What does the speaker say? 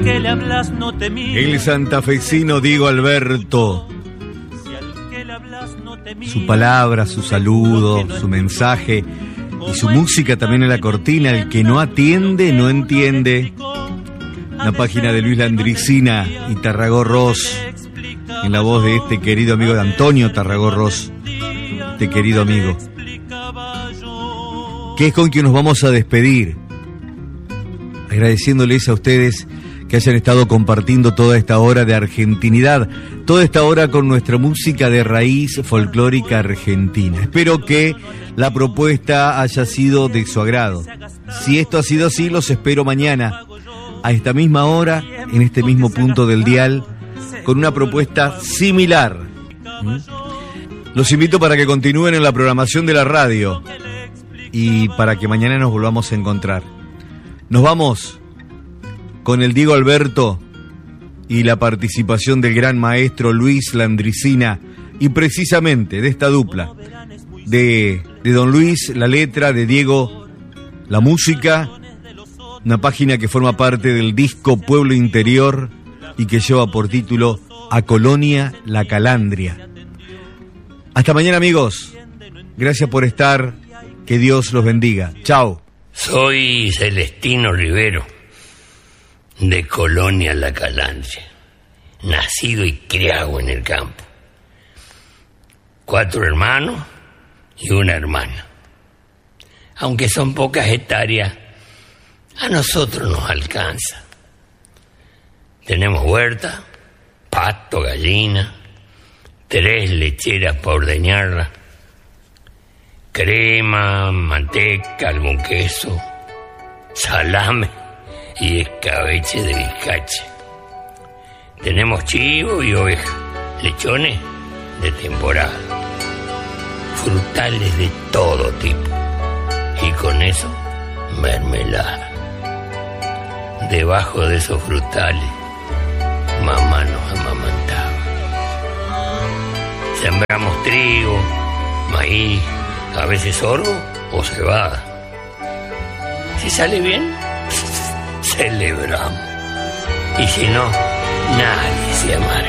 que le hablas no te mira. El santafesino Diego Alberto. Su palabra, su saludo, su mensaje y su música también en la cortina. El que no atiende, no entiende. Una página de Luis Landricina y Tarragó Ross, en la voz de este querido amigo de Antonio Tarragó Ross, este querido amigo, que es con quien nos vamos a despedir, agradeciéndoles a ustedes que hayan estado compartiendo toda esta hora de argentinidad, toda esta hora con nuestra música de raíz folclórica argentina. Espero que la propuesta haya sido de su agrado. Si esto ha sido así, los espero mañana, a esta misma hora, en este mismo punto del dial, con una propuesta similar. Los invito para que continúen en la programación de la radio y para que mañana nos volvamos a encontrar. Nos vamos con el Diego Alberto y la participación del gran maestro Luis Landricina, y precisamente de esta dupla, de Don Luis la letra, de Diego la música, una página que forma parte del disco Pueblo Interior y que lleva por título A Colonia La Calandria. Hasta mañana, amigos. Gracias por estar. Que Dios los bendiga. Chao. Soy Celestino Rivero, de Colonia La Calandria, nacido y criado en el campo. 4 hermanos y una hermana. Aunque son pocas hectáreas, a nosotros nos alcanza. Tenemos huerta, pasto, gallina, 3 lecheras para ordeñarla, crema, manteca, algún queso, salame y escabeche de bizcache. Tenemos chivo y oveja, lechones de temporada, frutales de todo tipo, y con eso mermelada. Debajo de esos frutales mamá nos amamantaba. Sembramos trigo, maíz, a veces sorgo o cebada. Si sale bien, celebramos. Y si no, nadie se amarga.